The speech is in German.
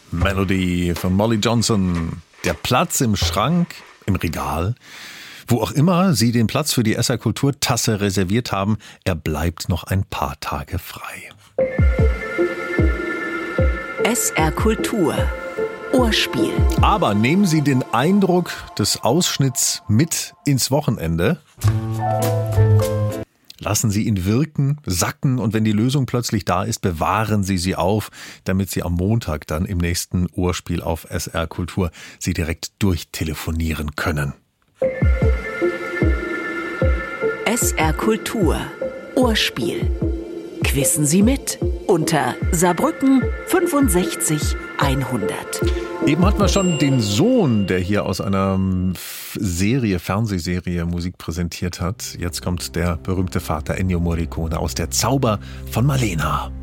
Melody von Molly Johnson. Der Platz im Schrank, im Regal, wo auch immer Sie den Platz für die SR Kultur Tasse reserviert haben, er bleibt noch ein paar Tage frei. SR Kultur Ohrspiel. Aber nehmen Sie den Eindruck des Ausschnitts mit ins Wochenende. Lassen Sie ihn wirken, sacken und wenn die Lösung plötzlich da ist, bewahren Sie sie auf, damit Sie am Montag dann im nächsten Ohrspiel auf SR Kultur sie direkt durchtelefonieren können. SR Kultur Ohrspiel. Quissen Sie mit unter Saarbrücken 65 100. Eben hatten wir schon den Sohn, der hier aus einer Fernsehserie Musik präsentiert hat. Jetzt kommt der berühmte Vater Ennio Morricone aus Der Zauber von Malena.